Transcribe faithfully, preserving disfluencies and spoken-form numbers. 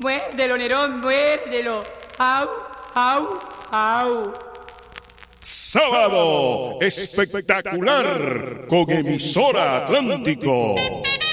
muérdelo, Nerón, muérdelo. Au, au, au. Sábado espectacular con Emisora Atlántico.